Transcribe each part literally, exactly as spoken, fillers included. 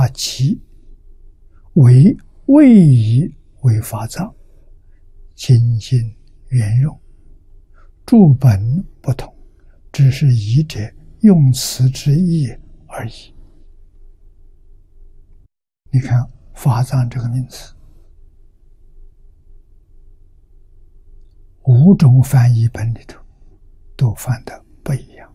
他其为位移为法藏，精进圆融，诸本不同，只是译者用词之意而已。你看法藏这个名词，五种翻译本里头都翻得不一样。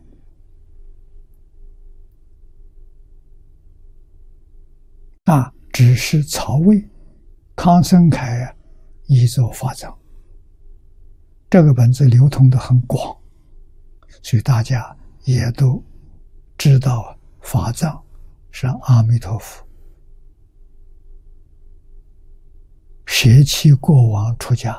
啊，只是曹魏、康生凯啊，译作法藏。这个本子流通的很广，所以大家也都知道法藏是阿弥陀佛舍弃过往出家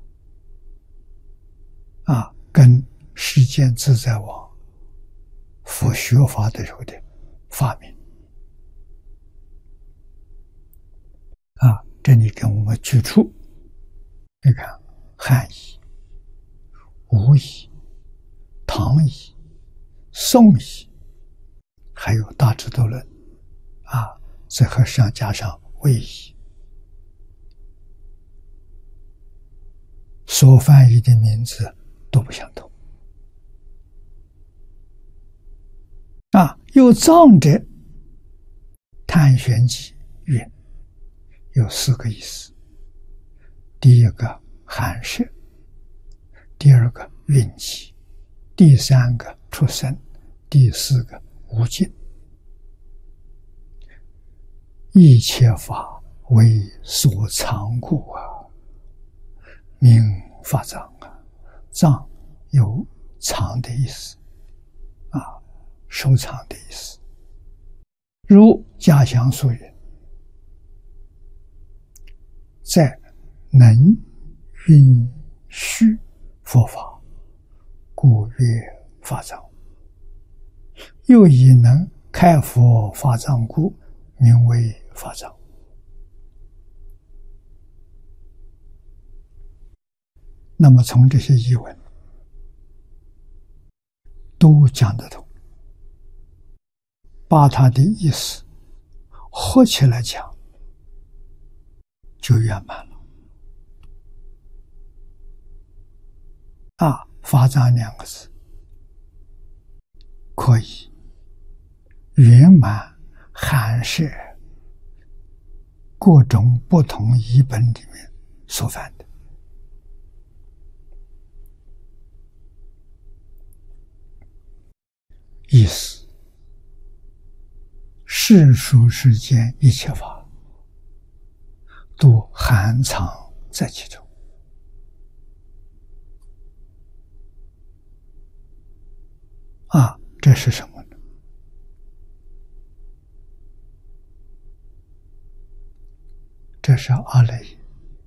啊，跟世间自在王佛学法的时候的发明啊。这里跟我们举出，你看汉译、吴译、唐译、宋译，还有大智度论啊，再和上加上魏译，所翻译的名字都不相同啊。有藏者探玄记云有四个意思：第一个寒舍，第二个运气，第三个出生，第四个无尽。一切法为所藏故啊，名法藏啊。藏有藏的意思啊，收藏的意思。如家乡所云，在能允许佛法，故曰法藏。又以能开佛法藏故，名为法藏。那么从这些译文都讲得通，把它的意思合起来讲，就圆满了啊。法藏两个字可以圆满含摄各种不同译本里面所翻的。意思，世俗世间一切法都含藏在其中啊。这是什么呢？这是阿赖耶。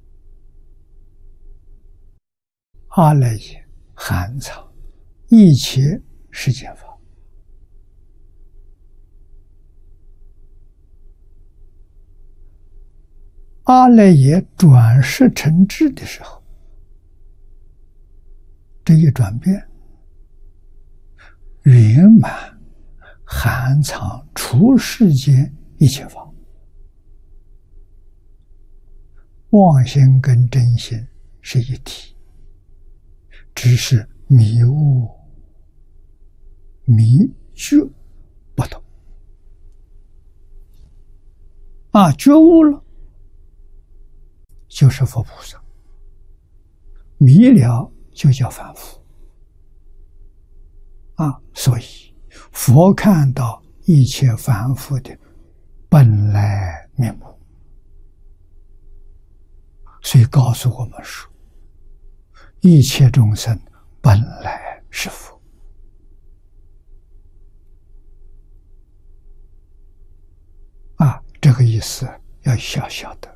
阿赖耶含藏一切世间法，阿赖耶转识成智的时候，这一转变，圆满含藏出世间一切法。妄心跟真心是一体，只是迷悟迷觉不同啊。觉悟了就是佛菩萨，迷了就叫凡夫啊。所以佛看到一切凡夫的本来面目，所以告诉我们说，一切众生本来是佛啊。这个意思要小小的。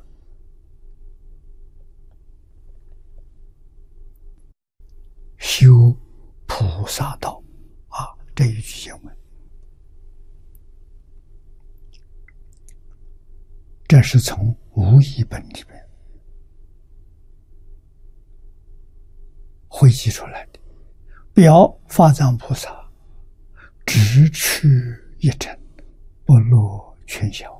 修菩萨道啊，这一句经文，这是从无译本里面汇集出来的。表法藏菩萨直趋一尘，不落群小。